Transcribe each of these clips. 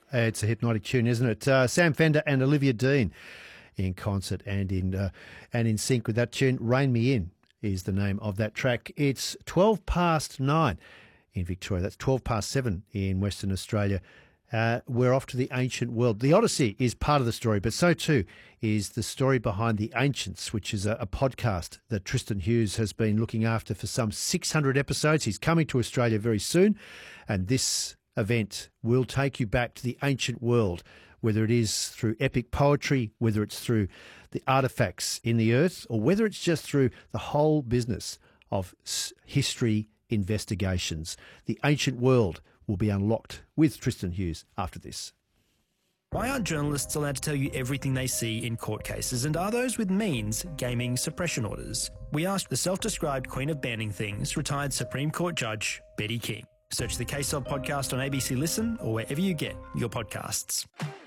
It's a hypnotic tune, isn't it? Sam Fender and Olivia Dean in concert and in sync with that tune. Rain Me In is the name of that track. It's 9:12 in Victoria. That's 7:12 in Western Australia. We're off to the ancient world. The Odyssey is part of the story, but so too is the story behind The Ancients, which is a podcast that Tristan Hughes has been looking after for some 600 episodes. He's coming to Australia very soon, and this event will take you back to the ancient world, whether it is through epic poetry, whether it's through the artefacts in the earth, or whether it's just through the whole business of history investigations. The ancient world will be unlocked with Tristan Hughes after this. Why aren't journalists allowed to tell you everything they see in court cases, and are those with means gaming suppression orders? We asked the self-described Queen of Banning Things, retired Supreme Court Judge Betty King. Search the Case Of podcast on ABC Listen or wherever you get your podcasts.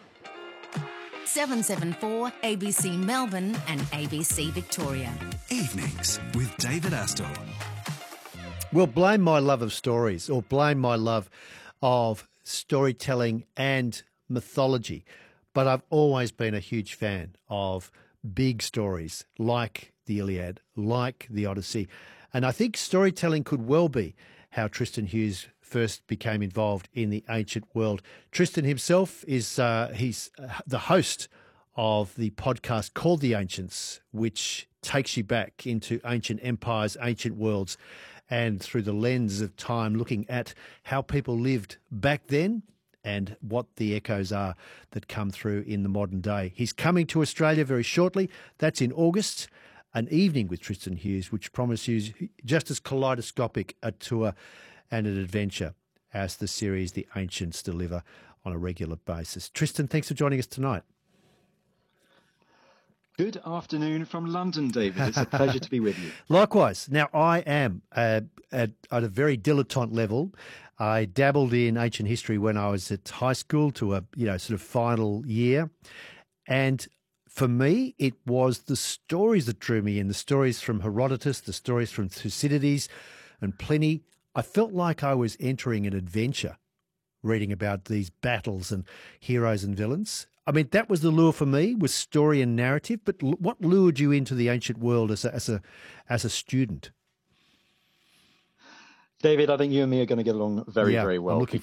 774 ABC Melbourne and ABC Victoria. Evenings with David Astle. Well, blame my love of stories or blame my love of storytelling and mythology, but I've always been a huge fan of big stories like the Iliad, like the Odyssey, and I think storytelling could well be how Tristan Hughes first became involved in the ancient world. Tristan himself is he's the host of the podcast called The Ancients, which takes you back into ancient empires, ancient worlds, and through the lens of time, looking at how people lived back then and what the echoes are that come through in the modern day. He's coming to Australia very shortly. That's in August. An evening with Tristan Hughes, which promises just as kaleidoscopic a tour and an adventure as the series The Ancients deliver on a regular basis. Tristan, thanks for joining us tonight. Good afternoon from London, David. It's a pleasure to be with you. Likewise. Now, I am at a very dilettante level. I dabbled in ancient history when I was at high school to a sort of final year, and for me, it was the stories that drew me in, the stories from Herodotus, the stories from Thucydides and Pliny. I felt like I was entering an adventure, reading about these battles and heroes and villains. I mean, that was the lure for me, was story and narrative. But what lured you into the ancient world as a student? David, I think you and me are going to get along very well. I'm looking